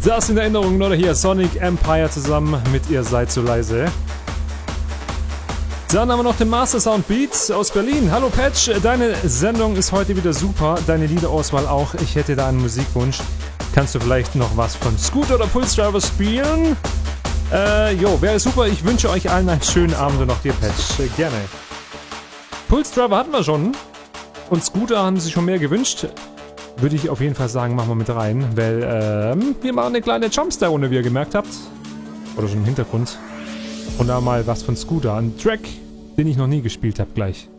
Das in Erinnerung, oder hier Sonic Empire zusammen mit Ihr seid so leise. Dann haben wir noch den Master Sound Beats aus Berlin. Hallo Patch, deine Sendung ist heute wieder super, deine Liederauswahl auch. Ich hätte da einen Musikwunsch. Kannst du vielleicht noch was von Scooter oder Pulse Driver spielen? Wäre super. Ich wünsche euch allen einen schönen Abend und auch dir, Patch. Gerne. Pulse Driver hatten wir schon. Und Scooter haben sich schon mehr gewünscht. Würde ich auf jeden Fall sagen, machen wir mit rein. Weil, wir machen eine kleine Jumpstar-Runde, wie ihr gemerkt habt. Oder schon im Hintergrund. Und da mal was von Scooter. Ein Track, den ich noch nie gespielt habe, gleich.